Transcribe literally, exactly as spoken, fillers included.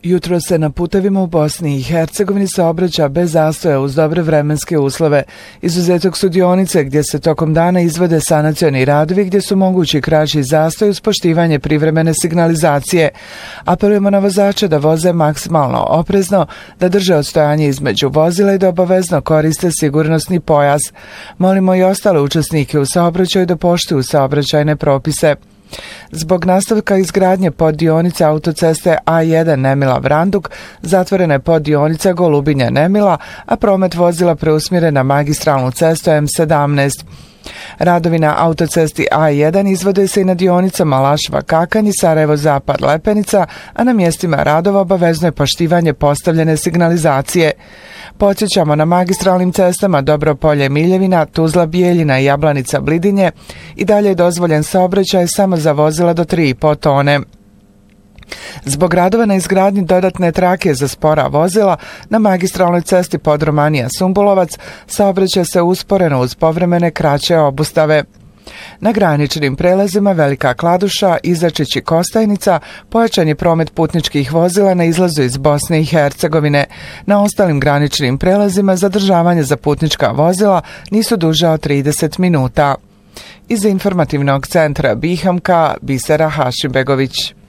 Jutro se na putevima u Bosni i Hercegovini saobraća bez zastoja uz dobre vremenske uslove. Izuzetak su dionice gdje se tokom dana izvode sanacioni radovi gdje su mogući kraći zastoj uz poštivanje privremene signalizacije. Apelujemo na vozače da voze maksimalno oprezno, da drže odstojanje između vozila i da obavezno koriste sigurnosni pojas. Molimo i ostale učesnike u saobraćaju da poštuju saobraćajne propise. Zbog nastavka izgradnje poddionica autoceste A jedan Nemila-Vranduk zatvorena je poddionica Golubinja-Nemila, a promet vozila preusmjeren na magistralnu cestu M sedamnaest. Radovi na autocesti A jedan izvode se i na dionicama Lašva-Kakanj i Sarajevo-Zapad-Lepenica, a na mjestima radova obavezno je poštivanje postavljene signalizacije. Podsjećamo, na magistralnim cestama Dobropolje-Miljevina, Tuzla-Bijeljina i Jablanica-Blidinje i dalje je dozvoljen saobraćaj samo za vozila do tri i po tone. Zbog radova na izgradnji dodatne trake za spora vozila, na magistralnoj cesti Podromanija-Sumbulovac saobraća se usporeno uz povremene kraće obustave. Na graničnim prelazima Velika Kladuša, Izačić i Kostajnica pojačan je promet putničkih vozila na izlazu iz Bosne i Hercegovine. Na ostalim graničnim prelazima zadržavanje za putnička vozila nisu duža od trideset minuta. Iz informativnog centra Bihamka, Bisera Hašimbegović.